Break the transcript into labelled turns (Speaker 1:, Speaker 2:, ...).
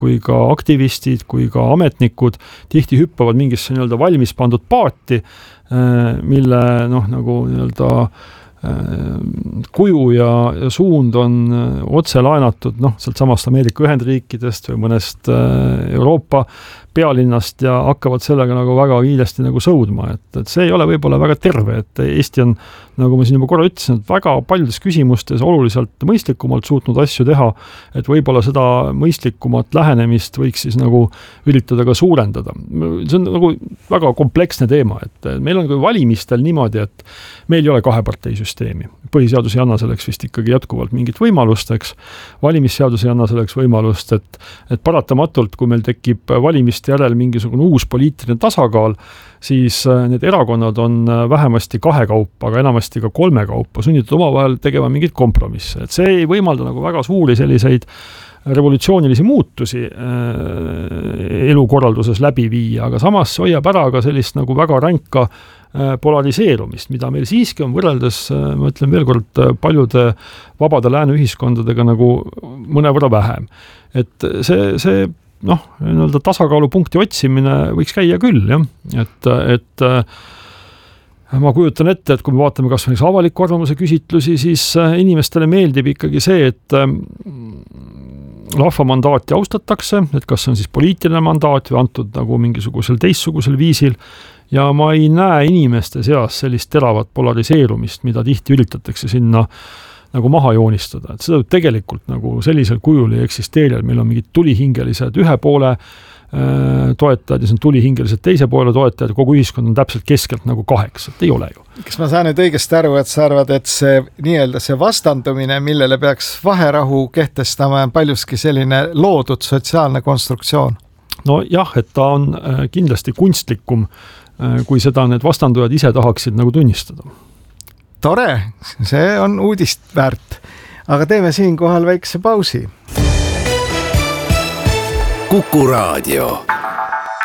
Speaker 1: kui ka aktivistid, kui ka ametnikud tihti hüppavad mingisse nii-öelda valmis pandud paati, mille nagu nii-öelda kuju ja suund on otse laenatud sealt samast Ameerika Ühendriikidest või mõnest Euroopa pealinnast ja hakkavad sellega nagu väga kiiresti nagu sõudma, et see ei ole võib-olla väga terve, et Eesti on, nagu ma siin juba korra ütlesin, et väga paljudes küsimustes oluliselt mõistlikumalt suutnud asju teha, et võib-olla seda mõistlikumat lähenemist võiks siis nagu üritada ka suurendada. See on nagu väga kompleksne teema, et meil on valimistel niimoodi, et meil ei ole kaheparteisüsteemi. Põhiseadus ei anna selleks vist ikkagi jätkuvalt mingit võimalust, eks. Valimisseadus ei anna selleks võimalust, et paratamatult, kui meil tekib valimiste järel mingisugune uus poliitiline tasakaal, siis need erakonnad on vähemasti 2 kaupa, aga enamasti ka 3 kaupa, sunnitud omavahel tegema mingit kompromisse. Et see ei võimalda nagu väga suuri selliseid revolutsioonilisi muutusi elukorralduses läbi viia, aga samas hoiab ära ka sellist nagu väga ränka polariseerumist, mida meil siiski on võrreldes, ma ütlen veel kord, paljude vabade lääne ühiskondadega nagu mõnevõrra vähem. Et see nii-öelda tasakaalupunkti otsimine võiks käia küll, jah. Et ma kujutan ette, et kui me vaatame kas või avaliku arvamuse küsitlusi, siis inimestele meeldib ikkagi see, et rahva mandaati austatakse, et kas on siis poliitiline mandaat või antud nagu mingisugusel teistsugusel viisil, ja ma ei näe inimeste seas sellist teravat polariseerumist, mida tihti üritatakse sinna nagu maha joonistada, et seda tegelikult nagu sellisel kujul ei eksisteeri, meil on mingid tulihingelised ühe poole toetajad ja see on tulihingelised teise poole toetajad, kogu ühiskond on täpselt keskelt nagu 8, et ei ole ju.
Speaker 2: Kas ma saan nüüd õigesti aru, et sa arvad, et see nii-öelda see vastandumine, millele peaks vaherahu kehtestama, on paljuski selline loodud sotsiaalne konstruktsioon?
Speaker 1: No jah, et ta on kindlasti kunstlikum, kui seda need vastandujad ise tahaksid nagu tunnistada.
Speaker 2: Tore, see on uudist väärt. Aga teeme siinkohal väikse pausi.
Speaker 3: Kuku Raadio.